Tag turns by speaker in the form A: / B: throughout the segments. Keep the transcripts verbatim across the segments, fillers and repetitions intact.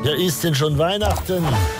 A: Ja, ist denn schon Weihnachten?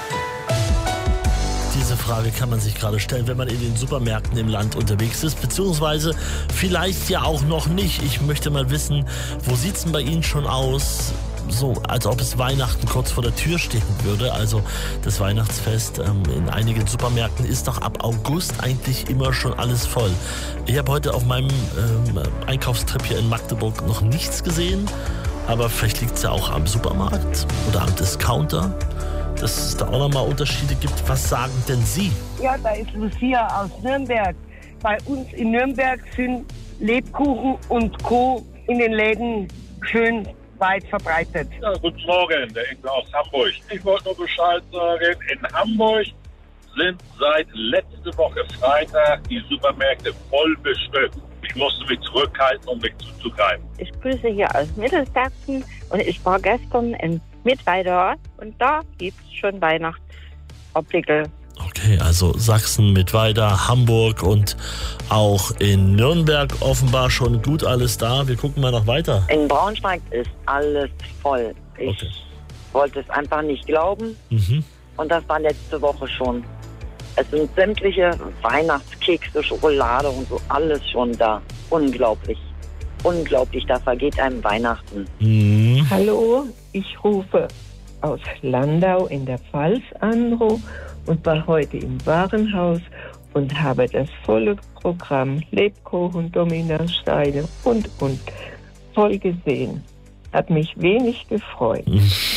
A: Diese Frage kann man sich gerade stellen, wenn man in den Supermärkten im Land unterwegs ist, beziehungsweise vielleicht ja auch noch nicht. Ich möchte mal wissen, wo sieht es denn bei Ihnen schon aus? So, als ob es Weihnachten kurz vor der Tür stehen würde. Also das Weihnachtsfest ähm, in einigen Supermärkten ist doch ab August eigentlich immer schon alles voll. Ich habe heute auf meinem ähm, Einkaufstrip hier in Magdeburg noch nichts gesehen, aber vielleicht liegt es ja auch am Supermarkt oder am Discounter, dass es da auch nochmal Unterschiede gibt. Was sagen denn Sie?
B: Ja, da ist Lucia aus Nürnberg. Bei uns in Nürnberg sind Lebkuchen und Co. in den Läden schön weit verbreitet.
C: Ja, guten Morgen, der Inge aus Hamburg. Ich wollte nur Bescheid sagen, in Hamburg sind seit letzte Woche Freitag die Supermärkte voll bestückt. Ich musste mich zurückhalten, um mich zuzugreifen.
D: Ich grüße hier aus Mittelsachsen und ich war gestern in Mittweida und da gibt es schon Weihnachtsartikel.
A: Okay, also Sachsen, Mittweida, Hamburg und auch in Nürnberg offenbar schon gut alles da. Wir gucken mal noch weiter.
E: In Braunschweig ist alles voll. Ich
A: Okay.
E: wollte es einfach nicht glauben
A: Mhm.
E: und das war letzte Woche schon. Es sind sämtliche Weihnachtskekse, Schokolade und so alles schon da. Unglaublich. Unglaublich, da vergeht einem Weihnachten.
A: Mhm.
F: Hallo, ich rufe aus Landau in der Pfalz an und war heute im Warenhaus und habe das volle Programm Lebkuchen, Dominosteine und, und voll gesehen. Hat mich wenig gefreut.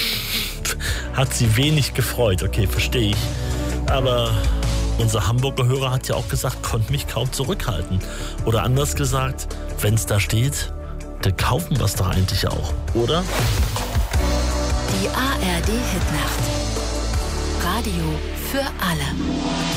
A: Hat Sie wenig gefreut, okay, verstehe ich. Aber unser Hamburger Hörer hat ja auch gesagt, konnte mich kaum zurückhalten. Oder anders gesagt, wenn es da steht, dann kaufen wir es doch eigentlich auch, oder?
G: Die A R D Hitnacht. Radio für alle.